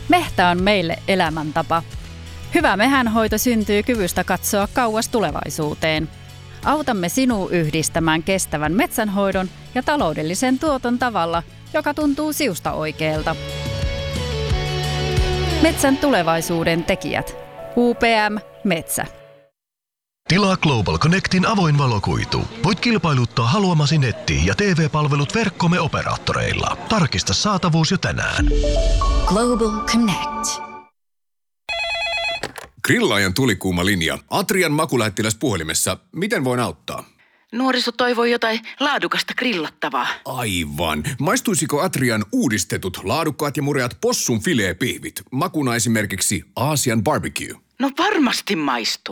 Mehtä on meille elämäntapa. Hyvä mehänhoito syntyy kyvystä katsoa kauas tulevaisuuteen. Autamme sinua yhdistämään kestävän metsänhoidon ja taloudellisen tuoton tavalla, joka tuntuu siusta oikealta. Metsän tulevaisuuden tekijät. UPM Metsä. Tilaa Global Connectin avoin valokuitu. Voit kilpailuttaa haluamasi netti- ja TV-palvelut verkkomme operaattoreilla. Tarkista saatavuus jo tänään. Global Connect. Grillaajan tulikuuma linja. Atrian makulähettiläs puhelimessa. Miten voin auttaa? Nuoriso toivoo jotain laadukasta grillattavaa. Aivan. Maistuisiko Atrian uudistetut, laadukkaat ja mureat possun fileepihvit? Makuna esimerkiksi Aasian barbecue. No varmasti maistuu.